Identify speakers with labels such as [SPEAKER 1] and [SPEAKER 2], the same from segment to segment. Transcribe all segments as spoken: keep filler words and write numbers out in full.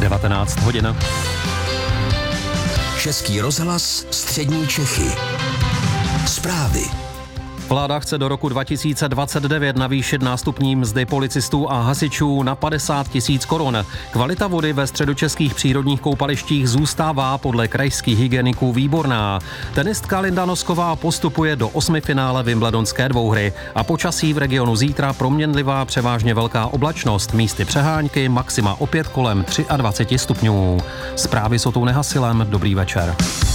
[SPEAKER 1] devatenáct hodin.
[SPEAKER 2] Český rozhlas Střední Čechy. Zprávy.
[SPEAKER 1] Vláda chce do roku dva tisíce dvacet devět navýšit nástupní mzdy policistů a hasičů na padesát tisíc korun. Kvalita vody ve středočeských přírodních koupalištích zůstává podle krajských hygieniků výborná. Tenistka Linda Nosková postupuje do osmifinále wimbledonské dvouhry a počasí v regionu zítra proměnlivá, převážně velká oblačnost, místy přehánky, maxima opět kolem dvacet tři stupňů. Zprávy s Otou Nehasilem, dobrý večer.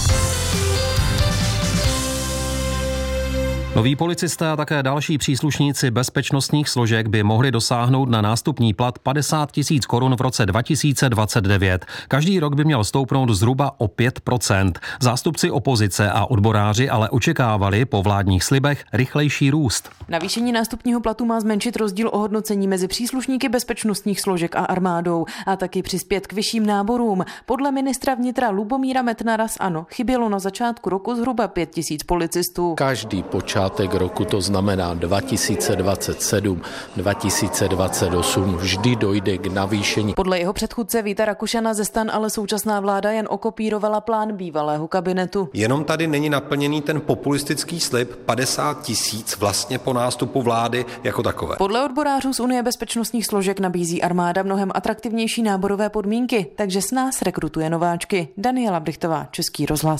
[SPEAKER 1] Noví policisté a také další příslušníci bezpečnostních složek by mohli dosáhnout na nástupní plat padesát tisíc korun v roce dva tisíce dvacet devět. Každý rok by měl stoupnout zhruba o pět procent. Zástupci opozice a odboráři ale očekávali po vládních slibech rychlejší růst.
[SPEAKER 3] Navýšení nástupního platu má zmenšit rozdíl ohodnocení mezi příslušníky bezpečnostních složek a armádou a taky přispět k vyšším náborům. Podle ministra vnitra Lubomíra Metnara z ANO chybělo na začátku roku zhruba pět tisíc policistů.
[SPEAKER 4] Každý počátek roku, to znamená dva tisíce dvacet sedm, dva tisíce dvacet osm, vždy dojde k navýšení.
[SPEAKER 3] Podle jeho předchůdce Víta Rakušana ze STAN ale současná vláda jen okopírovala plán bývalého kabinetu.
[SPEAKER 5] Jenom tady není naplněný ten populistický slib padesát tisíc vlastně po nástupu vlády jako takové.
[SPEAKER 3] Podle odborářů z Unie bezpečnostních složek nabízí armáda mnohem atraktivnější náborové podmínky, takže s nás rekrutuje nováčky. Daniela Brichtová, Český rozhlas.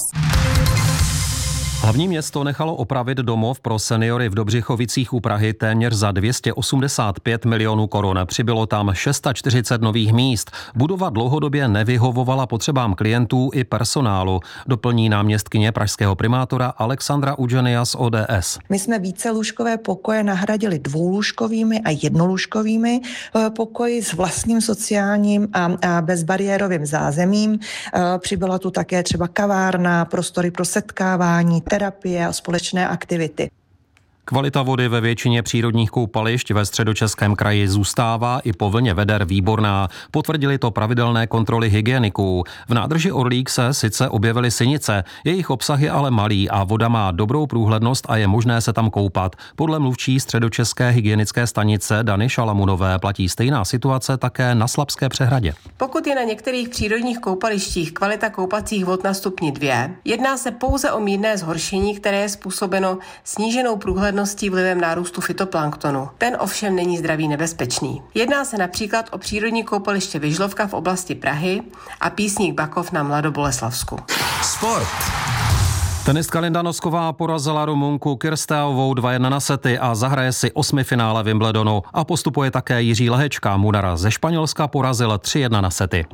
[SPEAKER 1] Hlavní město nechalo opravit domov pro seniory v Dobřichovicích u Prahy téměř za dvě stě osmdesát pět milionů korun. Přibylo tam čtyřicet šest nových míst. Budova dlouhodobě nevyhovovala potřebám klientů i personálu, doplní náměstkyně pražského primátora Alexandra Udženia z O D S.
[SPEAKER 6] My jsme vícelůžkové pokoje nahradili dvoulůžkovými a jednolůžkovými pokoji s vlastním sociálním a, a bezbariérovým zázemím. Přibyla tu také třeba kavárna, prostory pro setkávání, terapie a společné aktivity.
[SPEAKER 1] Kvalita vody ve většině přírodních koupališť ve Středočeském kraji zůstává i po vlně veder výborná. Potvrdili to pravidelné kontroly hygieniků. V nádrži Orlík se sice objevily sinice, jejich obsah je ale malý a voda má dobrou průhlednost a je možné se tam koupat. Podle mluvčí Středočeské hygienické stanice Dany Šalamunové platí stejná situace také na Slabské přehradě.
[SPEAKER 7] Pokud je na některých přírodních koupalištích kvalita koupacích vod na stupni dvě, jedná se pouze o mírné zhoršení, které je způsobeno sníženou průhledností vlivem nárůstu fytoplanktonu. Ten ovšem není zdraví nebezpečný. Jedná se například o přírodní koupaliště Vyžlovka v oblasti Prahy a Písník Bakov na Mladoboleslavsku.
[SPEAKER 2] Sport.
[SPEAKER 1] Tenistka Linda Nosková porazila Rumunku Kirstéovou dva jedna na sety a zahraje si osmifinále Wimbledonu a postupuje také Jiří Lehečka. Munara ze Španělska porazil tři jedna na sety.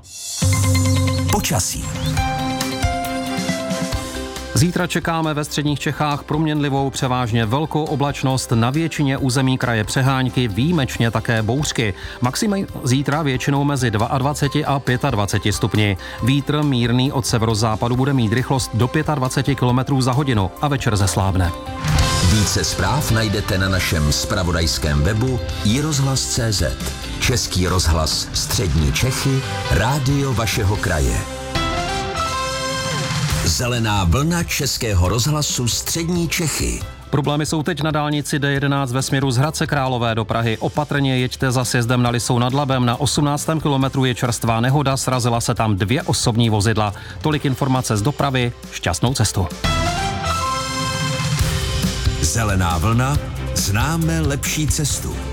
[SPEAKER 2] Počasí.
[SPEAKER 1] Zítra čekáme ve středních Čechách proměnlivou převážně velkou oblačnost, na většině území kraje přehánky, výjimečně také bouřky. Maxima zítra většinou mezi dvacet dva a dvacet pět stupni. Vítr mírný od severozápadu bude mít rychlost do dvacet pět kilometrů za hodinu a večer zeslábne.
[SPEAKER 2] Více zpráv najdete na našem zpravodajském webu i rozhlas tečka cé zet. Český rozhlas Střední Čechy, rádio vašeho kraje. Zelená vlna Českého rozhlasu Střední Čechy.
[SPEAKER 1] Problémy jsou teď na dálnici D jedenáct ve směru z Hradce Králové do Prahy. Opatrně jeďte za sjezdem na Lisou nad Labem. Na osmnáctém kilometru je čerstvá nehoda, srazila se tam dvě osobní vozidla. Tolik informace z dopravy, šťastnou cestu.
[SPEAKER 2] Zelená vlna, známe lepší cestu.